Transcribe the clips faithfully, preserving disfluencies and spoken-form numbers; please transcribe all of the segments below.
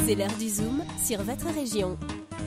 C'est l'heure du Zoom sur votre région.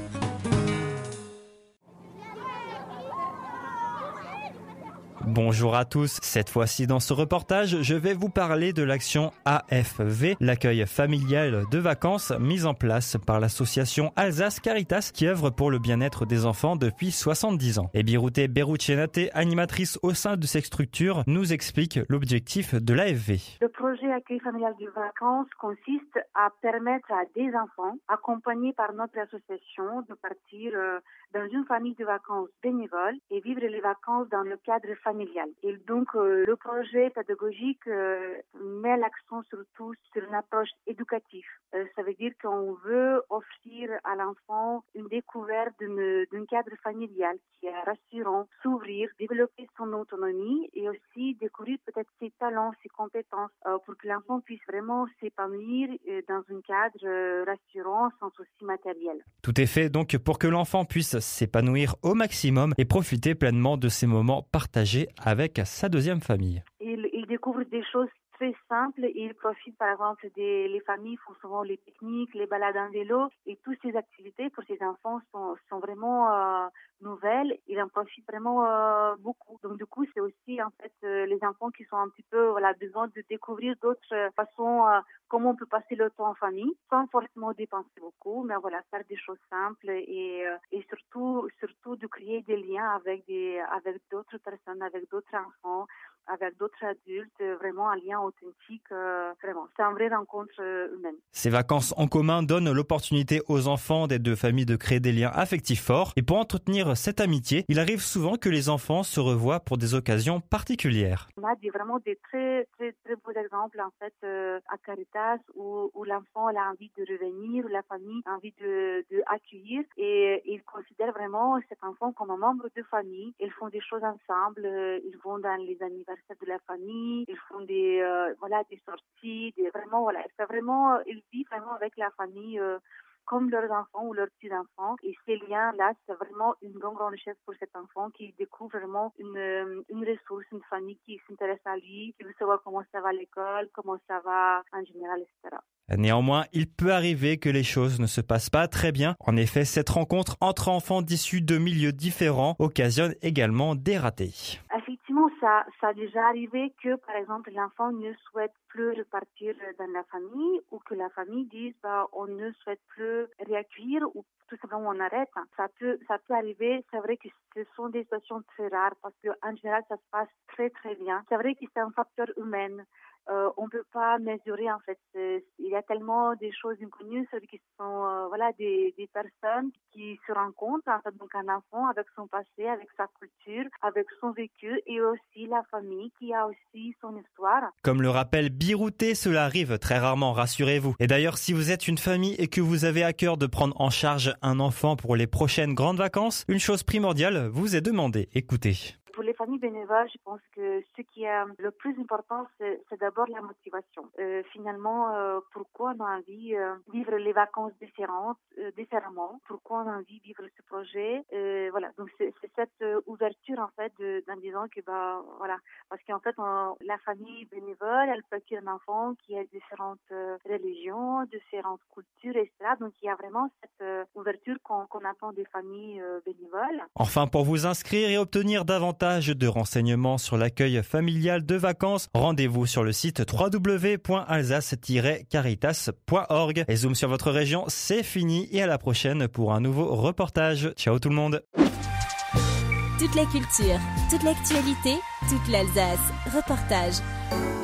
Bonjour à tous, cette fois-ci dans ce reportage, je vais vous parler de l'action A F V, l'accueil familial de vacances mise en place par l'association Alsace Caritas qui œuvre pour le bien-être des enfants depuis soixante-dix ans. Et Birute Beruchenate, animatrice au sein de cette structure, nous explique l'objectif de l'A F V. Le projet accueil familial de vacances consiste à permettre à des enfants accompagnés par notre association de partir euh, dans une famille de vacances bénévoles et vivre les vacances dans le cadre familial. Et donc, euh, le projet pédagogique euh, met l'accent surtout sur une approche éducative. Euh, ça veut dire qu'on veut offrir à l'enfant une découverte d'une, d'un cadre familial qui est rassurant, s'ouvrir, développer son autonomie et aussi découvrir peut-être ses talents, ses compétences euh, pour que l'enfant puisse vraiment s'épanouir euh, dans un cadre euh, rassurant sans souci matériel. Tout est fait donc pour que l'enfant puisse s'épanouir au maximum et profiter pleinement de ces moments partagés avec sa deuxième famille. Il, il découvre des choses très simples et il profite par exemple des les familles font souvent les pique-niques, les balades en vélo et toutes ces activités pour ces enfants sont, sont vraiment euh, nouvelles. Il en profite vraiment euh, beaucoup. Donc du coup c'est aussi en fait euh, les enfants qui sont un petit peu voilà besoin de découvrir d'autres euh, façons euh, comment on peut passer le temps en famille sans forcément dépenser beaucoup, mais voilà faire des choses simples et euh, et surtout surtout de créer des liens avec des avec d'autres personnes, avec d'autres enfants, avec d'autres adultes, vraiment un lien authentique, euh, vraiment. C'est une vraie rencontre euh, humaine. Ces vacances en commun donnent l'opportunité aux enfants des deux familles de créer des liens affectifs forts. Et pour entretenir cette amitié, il arrive souvent que les enfants se revoient pour des occasions particulières. On a des, vraiment des très, très, très beaux exemples, en fait, euh, à Caritas, où, où l'enfant a envie de revenir, où la famille a envie de, de accueillir, et ils considèrent vraiment cet enfant comme un membre de famille. Ils font des choses ensemble, ils vont dans les anniversaires de la famille, ils font des euh, voilà des sorties, des vraiment voilà, c'est vraiment ils vivent vraiment avec la famille euh, comme leurs enfants ou leurs petits-enfants. Et ces liens-là, c'est vraiment une grande, grande richesse pour cet enfant qui découvre vraiment une, une ressource, une famille qui s'intéresse à lui, qui veut savoir comment ça va à l'école, comment ça va en général, et cetera. Néanmoins, il peut arriver que les choses ne se passent pas très bien. En effet, cette rencontre entre enfants d'issus de milieux différents occasionne également des ratés. Effectivement, ça, ça a déjà arrivé que, par exemple, l'enfant ne souhaite plus repartir dans la famille ou que la famille dise, bah, on ne souhaite plus réaccueillir ou tout simplement on arrête. Ça peut, ça peut arriver. C'est vrai que ce sont des situations très rares parce qu'en général, ça se passe très, très bien. C'est vrai que c'est un facteur humain. Euh, on peut pas mesurer en fait. C'est, il y a tellement des choses inconnues, c'est qui sont euh, voilà des, des personnes qui se rencontrent en fait, donc un enfant avec son passé, avec sa culture, avec son vécu et aussi la famille qui a aussi son histoire. Comme le rappelle Birute, cela arrive très rarement, rassurez-vous. Et d'ailleurs, si vous êtes une famille et que vous avez à cœur de prendre en charge un enfant pour les prochaines grandes vacances, une chose primordiale vous est demandée. Écoutez. Pour les familles bénévoles, je pense que ce qui est le plus important, c'est, c'est d'abord la motivation. Euh, finalement, euh, pourquoi on a envie de euh, vivre les vacances différentes, euh, différemment? Pourquoi on a envie de vivre ce projet? euh, Voilà. Donc c'est, c'est cette euh, ouverture en fait, de, en disant que bah voilà, parce qu'en fait, on, la famille bénévole, elle peut accueillir un enfant qui a différentes euh, religions, différentes cultures, et cetera. Donc il y a vraiment cette euh, ouverture qu'on, qu'on attend des familles euh, bénévoles. Enfin, pour vous inscrire et obtenir davantage de renseignements sur l'accueil familial de vacances, rendez-vous sur le site w w w point alsace tiret caritas point org. Et Zoom sur votre région, c'est fini et à la prochaine pour un nouveau reportage. Ciao tout le monde. Toute la culture, toute l'actualité, toute l'Alsace. Reportage.